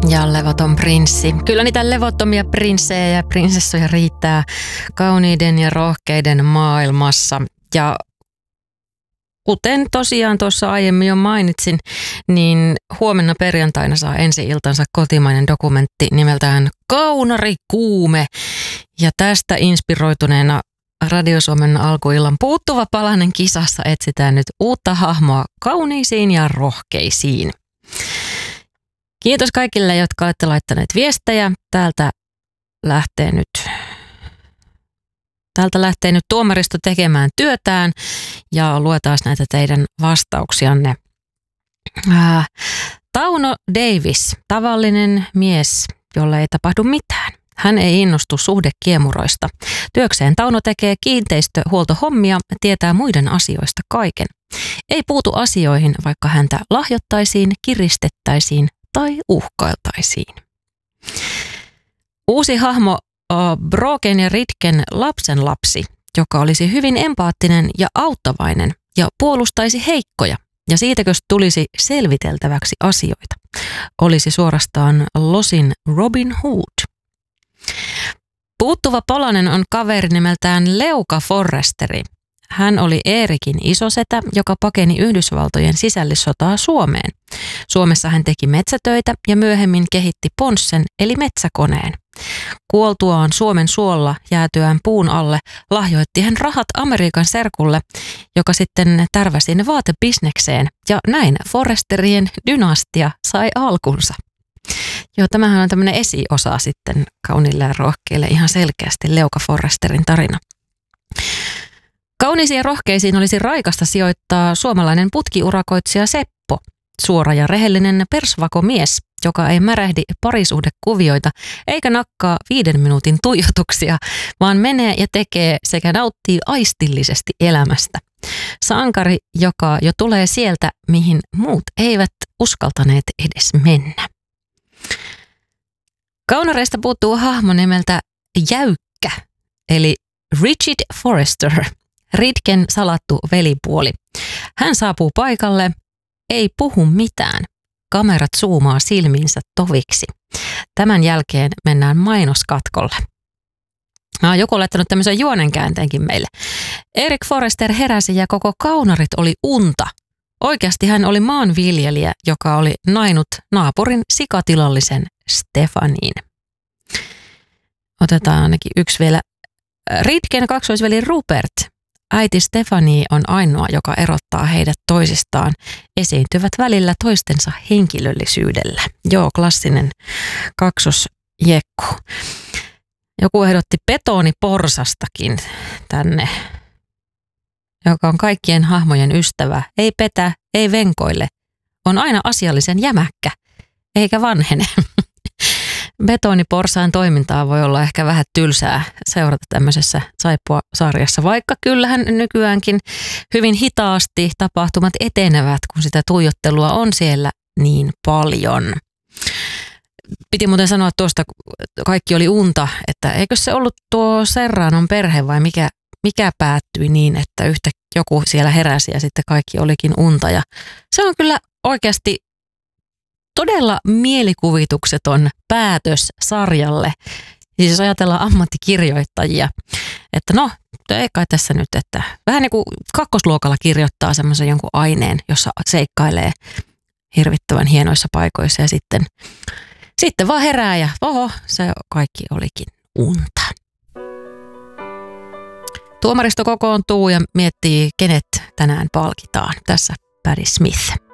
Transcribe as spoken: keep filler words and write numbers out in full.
Ja levoton prinssi. Kyllä niitä levottomia prinssejä ja prinsessoja riittää kauniiden ja rohkeiden maailmassa. Ja kuten tosiaan tuossa aiemmin jo mainitsin, niin huomenna perjantaina saa ensi-iltansa kotimainen dokumentti nimeltään Kaunari kuume. Ja tästä inspiroituneena Radio Suomen alkuillan puuttuva palanen kisassa etsitään nyt uutta hahmoa kauniisiin ja rohkeisiin. Kiitos kaikille, jotka olette laittaneet viestejä. Täältä lähtee nyt, täältä lähtee nyt tuomaristo tekemään työtään ja luetaan näitä teidän vastauksianne. Ää, Tauno Davis, tavallinen mies, jolle ei tapahdu mitään. Hän ei innostu suhdekiemuroista. Työkseen Tauno tekee kiinteistöhuoltohommia, tietää muiden asioista kaiken. Ei puutu asioihin, vaikka häntä lahjottaisiin, kiristettäisiin tai uhkailtaisiin. Uusi hahmo Broken ja Ritken lapsenlapsi, joka olisi hyvin empaattinen ja auttavainen ja puolustaisi heikkoja. Ja siitäkö tulisi selviteltäväksi asioita. Olisi suorastaan Losin Robin Hood. Puuttuva palanen on kaveri nimeltään Leuka Forresteri. Hän oli Eerikin isosetä, joka pakeni Yhdysvaltojen sisällissotaa Suomeen. Suomessa hän teki metsätöitä ja myöhemmin kehitti Ponssen eli metsäkoneen. Kuoltuaan Suomen suolla jäätyään puun alle lahjoitti hän rahat Amerikan serkulle, joka sitten tärväsi ne vaatebisnekseen ja näin Forresterien dynastia sai alkunsa. Joo, tämähän on tämmöinen esiosa sitten kauniille ja rohkeille ihan selkeästi Leuka Forresterin tarina. Kauniisiin ja rohkeisiin olisi raikasta sijoittaa suomalainen putkiurakoitsija Seppo, suora ja rehellinen persvakomies, joka ei märähdi parisuhdekuvioita eikä nakkaa viiden minuutin tuijotuksia, vaan menee ja tekee sekä nauttii aistillisesti elämästä. Sankari, joka jo tulee sieltä, mihin muut eivät uskaltaneet edes mennä. Kaunareista puuttuu hahmo nimeltä Jäykkä, eli Richard Forrester, Ritken salattu velipuoli. Hän saapuu paikalle, ei puhu mitään. Kamerat zoomaa silmiinsä toviksi. Tämän jälkeen mennään mainoskatkolle. No, joku on laittanut tämmöisen juonenkäänteenkin meille. Erik Forrester heräsi ja koko Kaunarit oli unta. Oikeasti hän oli maanviljelijä, joka oli nainut naapurin sikatilallisen Stefaniin. Otetaan ainakin yksi vielä. Ritken kaksoisveli Rupert. Äiti Stefanie on ainoa, joka erottaa heidät toisistaan, esiintyvät välillä toistensa henkilöllisyydellä. Joo, klassinen kaksosjekku. Joku ehdotti betoniporsastakin tänne, joka on kaikkien hahmojen ystävä. Ei petä, ei venkoille. On aina asiallisen jämäkkä, eikä vanhene. Betoniporsaan toimintaa voi olla ehkä vähän tylsää seurata tämmöisessä Saippua-sarjassa, vaikka kyllähän nykyäänkin hyvin hitaasti tapahtumat etenevät, kun sitä tuijottelua on siellä niin paljon. Piti muuten sanoa tuosta, kaikki oli unta, että eikö se ollut tuo Serranon perhe vai mikä, mikä päättyi niin, että yhtä joku siellä heräsi ja sitten kaikki olikin unta. Ja se on kyllä oikeasti todella mielikuvitukseton päätös sarjalle. Siis jos ajatellaan ammattikirjoittajia, että no, ei kai tässä nyt, että vähän niin kuin kakkosluokalla kirjoittaa semmoisen jonkun aineen, jossa seikkailee hirvittävän hienoissa paikoissa ja sitten, sitten vaan herää ja oho, se kaikki olikin unta. Tuomaristo kokoontuu ja miettii, kenet tänään palkitaan. Tässä Patti Smith.